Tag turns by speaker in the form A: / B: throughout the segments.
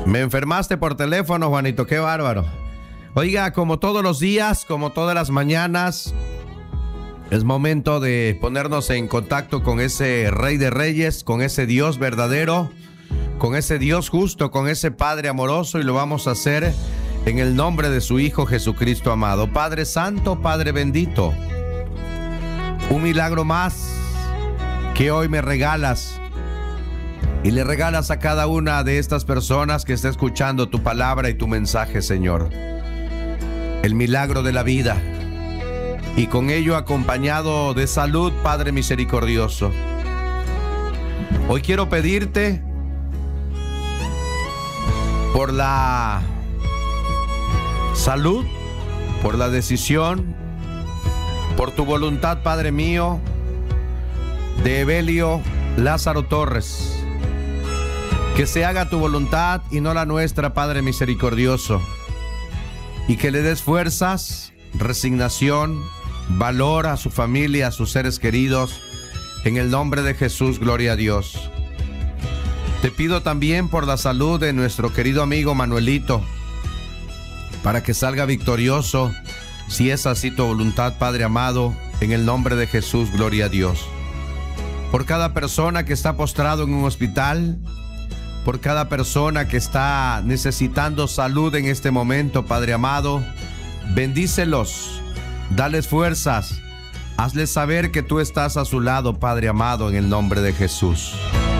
A: Me enfermaste por teléfono, Juanito, qué bárbaro. Oiga, como todos los días, como todas las mañanas, es momento de ponernos en contacto con ese Rey de Reyes, con ese Dios verdadero, con ese Dios justo, con ese Padre amoroso, y lo vamos a hacer en el nombre de su Hijo Jesucristo amado. Padre Santo, Padre bendito, un milagro más que hoy me regalas. Y le regalas a cada una de estas personas que está escuchando tu palabra y tu mensaje, Señor. El milagro de la vida. Y con ello acompañado de salud, Padre misericordioso. Hoy quiero pedirte por la salud, por la decisión, por tu voluntad, Padre mío, de Evelio Lázaro Torres. Que se haga tu voluntad y no la nuestra, Padre misericordioso. Y que le des fuerzas, resignación, valor a su familia, a sus seres queridos. En el nombre de Jesús, gloria a Dios. Te pido también por la salud de nuestro querido amigo Manuelito, para que salga victorioso, si es así tu voluntad, Padre amado. En el nombre de Jesús, gloria a Dios. Por cada persona que está postrado en un hospital, por cada persona que está necesitando salud en este momento, Padre amado, bendícelos, dales fuerzas, hazles saber que tú estás a su lado, Padre amado, en el nombre de Jesús.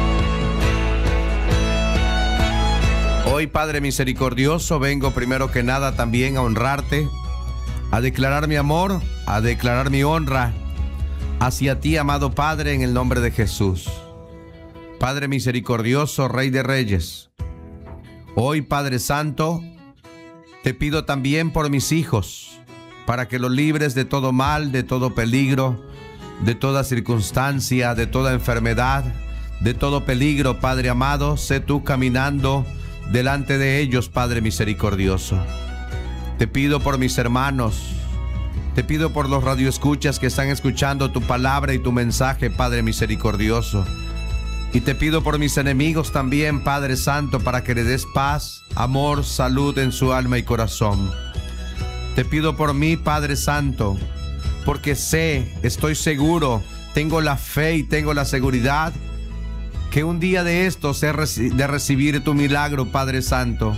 A: Hoy, Padre misericordioso, vengo primero que nada también a honrarte, a declarar mi amor, a declarar mi honra hacia ti, amado Padre, en el nombre de Jesús. Padre misericordioso, Rey de Reyes, hoy, Padre Santo, te pido también por mis hijos, para que los libres de todo mal, de todo peligro, de toda circunstancia, de toda enfermedad, de todo peligro, Padre amado, sé tú caminando delante de ellos, Padre misericordioso. Te pido por mis hermanos, te pido por los radioescuchas que están escuchando tu palabra y tu mensaje, Padre misericordioso. Y te pido por mis enemigos también, Padre Santo, para que le des paz, amor, salud en su alma y corazón. Te pido por mí, Padre Santo, porque sé, estoy seguro, tengo la fe y tengo la seguridad que un día de estos he de recibir tu milagro, Padre Santo.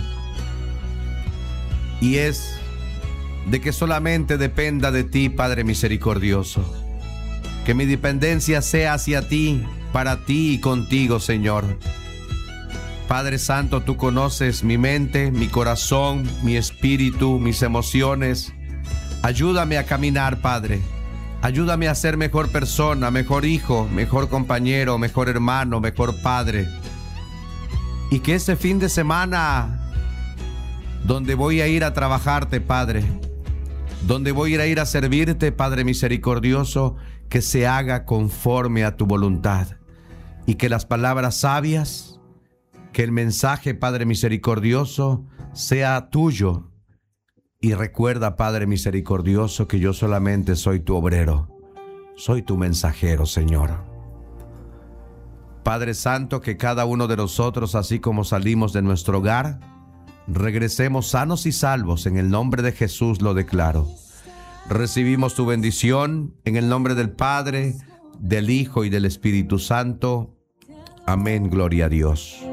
A: Y es de que solamente dependa de ti, Padre misericordioso. Que mi dependencia sea hacia ti, para ti y contigo, Señor. Padre Santo, tú conoces mi mente, mi corazón, mi espíritu, mis emociones. Ayúdame a caminar, Padre. Ayúdame a ser mejor persona, mejor hijo, mejor compañero, mejor hermano, mejor padre. Y que este fin de semana, donde voy a ir a trabajarte, Padre, donde voy a ir a servirte, Padre misericordioso, que se haga conforme a tu voluntad. Y que las palabras sabias, que el mensaje, Padre misericordioso, sea tuyo. Y recuerda, Padre misericordioso, que yo solamente soy tu obrero, soy tu mensajero, Señor. Padre Santo, que cada uno de nosotros, así como salimos de nuestro hogar, regresemos sanos y salvos. En el nombre de Jesús lo declaro. Recibimos tu bendición en el nombre del Padre, del Hijo y del Espíritu Santo. Amén, gloria a Dios.